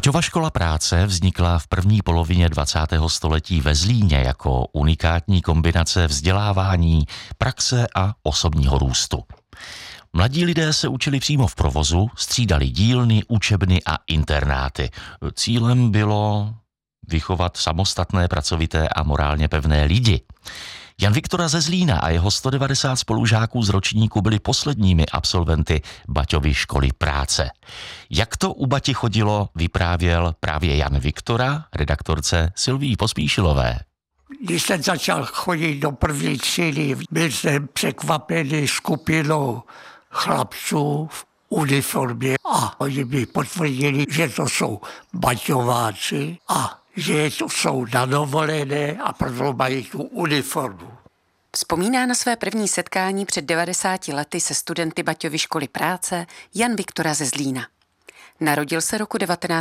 Baťova škola práce vznikla v první polovině 20. století ve Zlíně jako unikátní kombinace vzdělávání, praxe a osobního růstu. Mladí lidé se učili přímo v provozu, střídali dílny, učebny a internáty. Cílem bylo vychovat samostatné, pracovité a morálně pevné lidi. Jan Viktora ze Zlína a jeho 190 spolužáků z ročníku byli posledními absolventy Baťovy školy práce. Jak to u Bati chodilo, vyprávěl právě Jan Viktora, redaktorce Silvii Pospíšilové. Když jsem začal chodit do první třídy, byl jsem překvapený skupinou chlapců v uniformě a oni mi potvrdili, že to jsou baťováci a že to jsou na dovolené a proto mají tu uniformu. Vzpomíná na své první setkání před 90 lety se studenty Baťovy školy práce Jan Viktora ze Zlína. Narodil se roku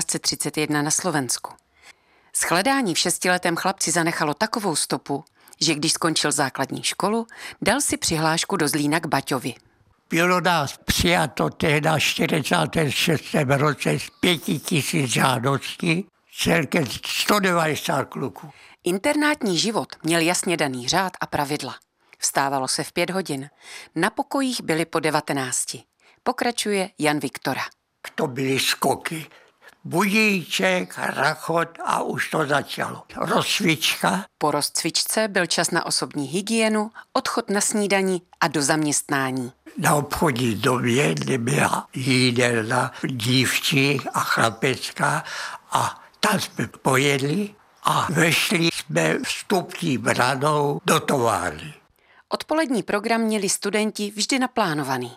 1931 na Slovensku. Shledání v 6letém chlapci zanechalo takovou stopu, že když skončil základní školu, dal si přihlášku do Zlína k Baťovi. Bylo nás přijato tehdy v 46. roce z 5000 žádostí, celkem 190 kluků. Internátní život měl jasně daný řád a pravidla. Vstávalo se v 5 hodin. Na pokojích byli po 19. Pokračuje Jan Viktora. To byly skoky. Budíček, rachot a už to začalo. Rozcvička. Po rozcvičce byl čas na osobní hygienu, odchod na snídani a do zaměstnání. Na obchodní domě nebyla jídelna dívčí a chlapecká a tam jsme pojedli a vešli jsme vstupní branou do továrny. Odpolední program měli studenti vždy naplánovaný.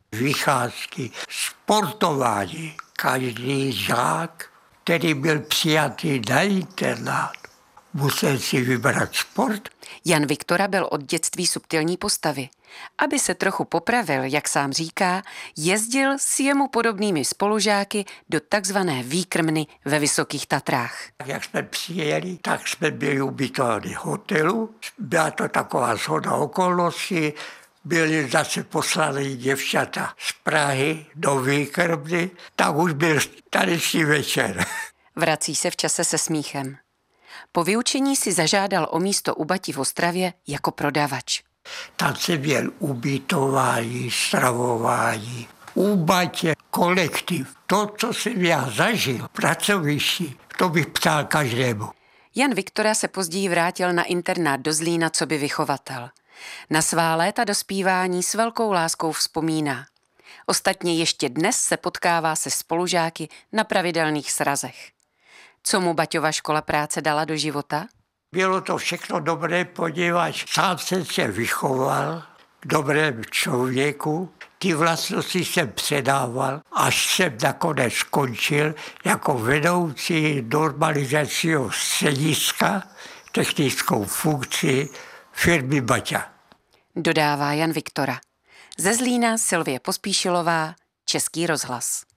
Vycházky, sportování. Každý žák, který byl přijatý na internát, musel si vybrat sport. Jan Viktora byl od dětství subtilní postavy. Aby se trochu popravil, jak sám říká, jezdil s jemu podobnými spolužáky do takzvané výkrmny ve Vysokých Tatrách. Jak jsme přijeli, tak jsme byli ubytováni v hotelu. Byla to taková shoda okolností. Byli zase poslaní děvčata z Prahy do výkrmny, tak už byl taneční večer. Vrací se v čase se smíchem. Po vyučení si zažádal o místo u Bati v Ostravě jako prodavač. Tam se měl ubytování, stravování. U Batě kolektiv. To, co jsem já zažil, pracovišti, to bych psal každému. Jan Viktora se později vrátil na internát do Zlína coby vychovatel. Na svá léta dospívání s velkou láskou vzpomíná. Ostatně ještě dnes se potkává se spolužáky na pravidelných srazech. Co mu Baťova škola práce dala do života? Bylo to všechno dobré, poněvadž sám jsem se vychoval k dobrému člověku. Ty vlastnosti jsem předával, až jsem nakonec skončil jako vedoucí normalizačního střediska, technickou funkci firmy Baťa. Dodává Jan Viktora. Ze Zlína Silvie Pospíšilová, Český rozhlas.